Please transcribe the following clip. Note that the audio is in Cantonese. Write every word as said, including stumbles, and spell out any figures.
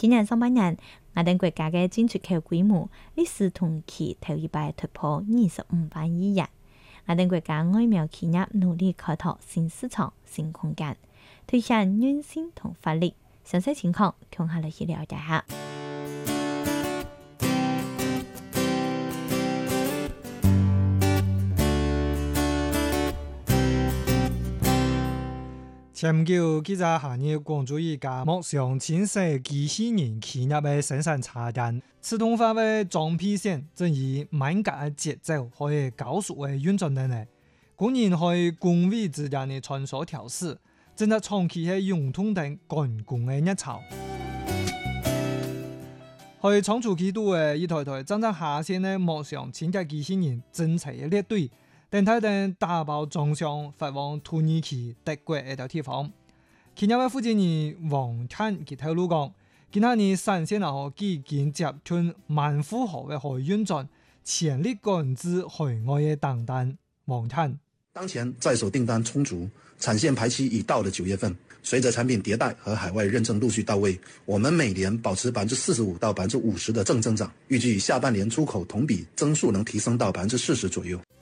今年上半年，我哋國家嘅進出口規模歷史同期頭一擺突破二十五萬億元。我哋國家外貿企業努力開拓新市場、新空間，推行軟性同發力。詳細情況，同下來去了解下。 前久記者行業關注一家木上清洗機器人企業嘅生產車間，自動化嘅裝配線正以敏感嘅節奏可以高速嘅運轉能力，工人可以工位之間嘅穿梭調試，正在長期嘅用通等趕工嘅熱潮。可以倉促機動嘅一台台正在下線嘅木上清潔機器人整齊嘅列隊。等待等打包裝箱發往土耳其、德國一條地方。企業嘅負責人王坦佢透露講，今下日產線然後已經接斷萬富豪嘅海運轉，潛力趕至海外嘅訂單。王坦當前在手訂單充足，產線排期已到了九月份。隨着產品迭代和海外認證陸續到位，我們每年保持百分之四十五到百分之五十的正增長，預計下半年出口同比增速能提升到百分之四十左右。